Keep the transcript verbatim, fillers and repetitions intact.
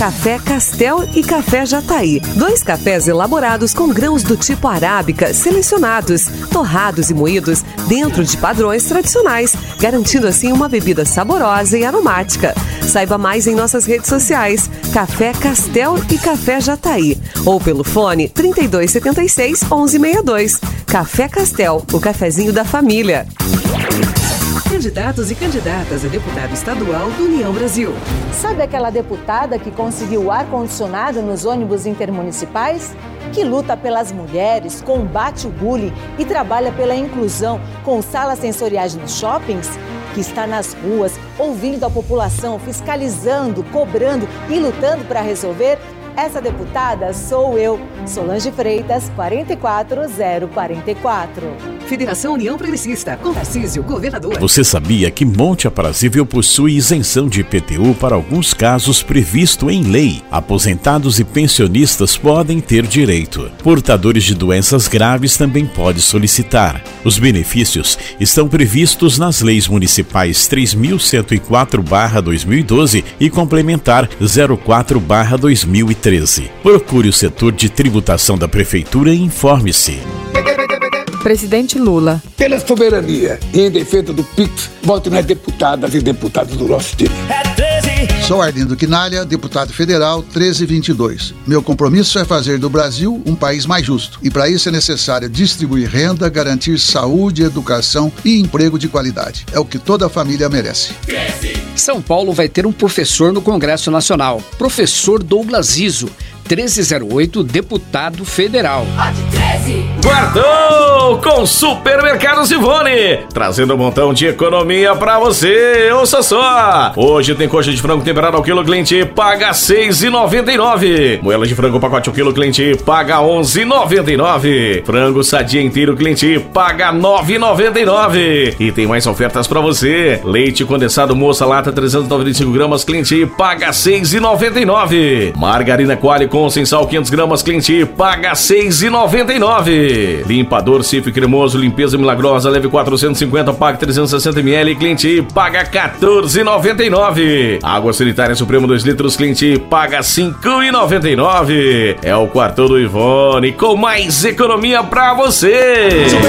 Café Castel e Café Jataí. Dois cafés elaborados com grãos do tipo arábica, selecionados, torrados e moídos dentro de padrões tradicionais, garantindo assim uma bebida saborosa e aromática. Saiba mais em nossas redes sociais, Café Castel e Café Jataí, ou pelo fone trinta e dois setenta e seis, onze sessenta e dois. Café Castel, o cafezinho da família. Candidatos e candidatas a deputado estadual do União Brasil. Sabe aquela deputada que conseguiu ar-condicionado nos ônibus intermunicipais? Que luta pelas mulheres, combate o bullying e trabalha pela inclusão com salas sensoriais nos shoppings? Que está nas ruas, ouvindo a população, fiscalizando, cobrando e lutando para resolver? Essa deputada sou eu, Solange Freitas, quarenta e quatro zero quarenta e quatro. Federação União Progressista, com Tarcísio, governador. Você sabia que Monte Aprazível possui isenção de I P T U para alguns casos previsto em lei? Aposentados e pensionistas podem ter direito. Portadores de doenças graves também podem solicitar. Os benefícios estão previstos nas leis municipais três mil cento e quatro barra dois mil e doze e complementar zero quatro barra dois mil e treze. Procure o setor de tributação da Prefeitura e informe-se. Presidente Lula. Pela soberania e em defesa do Pix, vote nas deputadas e deputados do nosso time. Sou Arlindo Quinalha, deputado federal treze vinte e dois. Meu compromisso é fazer do Brasil um país mais justo. E para isso é necessário distribuir renda, garantir saúde, educação e emprego de qualidade. É o que toda família merece. São Paulo vai ter um professor no Congresso Nacional. Professor Douglas Iso. treze zero oito, deputado federal. Quartou com Supermercados Ivone, trazendo um montão de economia pra você. Ouça só, hoje tem coxa de frango temperado ao quilo, cliente paga seis reais e noventa e nove centavos. Moela de frango pacote ao quilo, cliente paga onze reais e noventa e nove centavos. Frango sadia inteiro, cliente paga nove reais e noventa e nove centavos. E tem mais ofertas pra você. Leite condensado moça lata trezentos e noventa e cinco gramas, cliente paga seis reais e noventa e nove centavos. Margarina Qualy com sem sal quinhentos gramas, cliente paga seis reais e noventa e nove centavos. Limpador Cif cremoso, limpeza milagrosa, leve quatrocentos e cinquenta, paga trezentos e sessenta mililitros, cliente paga quatorze reais e noventa e nove centavos. Água sanitária Supremo dois litros, cliente paga cinco reais e noventa e nove centavos. É o Quarto do Ivone com mais economia pra você.